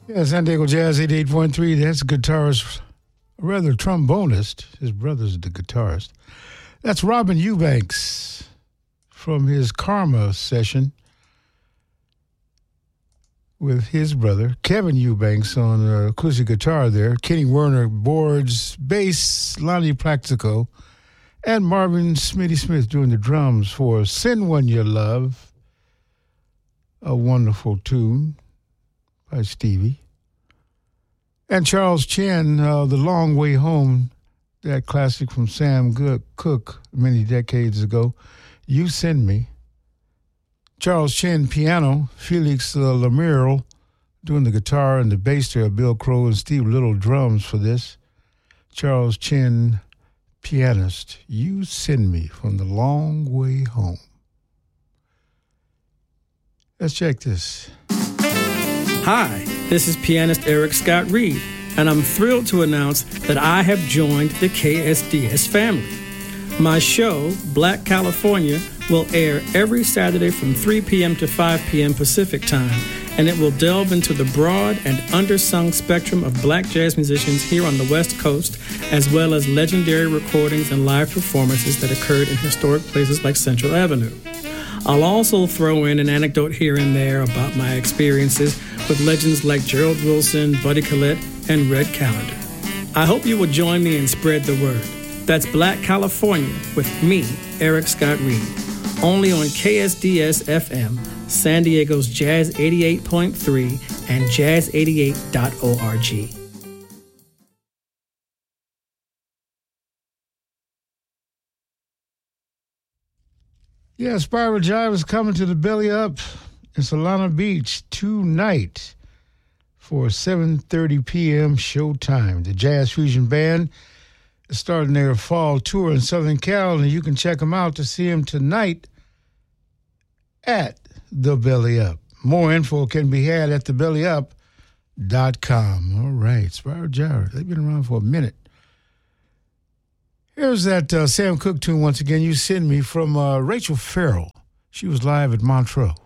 Yeah, San Diego Jazz 88.3. That's guitarist, rather trombonist. His brother's the guitarist. That's Robin Eubanks from his Karma session with his brother, Kevin Eubanks, on acoustic guitar there. Kenny Werner, boards, bass, Lonnie Plaxico, and Marvin Smitty Smith doing the drums for Send One Your Love, a wonderful tune by Stevie. And Charles Chen, The Long Way Home, that classic from Sam Cooke many decades ago, You Send Me. Charles Chen, piano, Felix Lemire doing the guitar and the bass there, Bill Crow and Steve Little drums for this. Charles Chen, pianist, You Send Me from The Long Way Home. Let's check this. Hi, this is pianist Eric Scott Reed, and I'm thrilled to announce that I have joined the KSDS family. My show, Black California, will air every Saturday from 3 p.m. to 5 p.m. Pacific Time, and it will delve into the broad and undersung spectrum of black jazz musicians here on the West Coast, as well as legendary recordings and live performances that occurred in historic places like Central Avenue. I'll also throw in an anecdote here and there about my experiences with legends like Gerald Wilson, Buddy Collette, and Red Callender. I hope you will join me and spread the word. That's Black California with me, Eric Scott Reed, only on KSDS-FM, San Diego's Jazz 88.3 and jazz88.org. Yeah, Spiral Jive is coming to the Belly Up in Solana Beach tonight for 7:30 p.m. showtime. The Jazz Fusion Band is starting their fall tour in Southern Cal, and you can check them out to see them tonight at the Belly Up. More info can be had at thebellyup.com. All right, Spiral Jive, they've been around for a minute. Here's that Sam Cooke tune once again, You Send Me, from Rachel Farrell. She was live at Montreux.